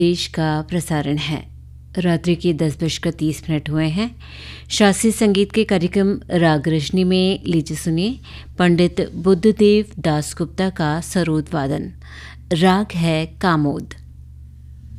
देश का प्रसारण है। रात्रि के 10:30 हुए हैं। शास्त्रीय संगीत के कार्यक्रम राग रजनी में लीजिए सुनिए पंडित बुद्धदेव दासगुप्ता का सरोद वादन। राग है कामोद।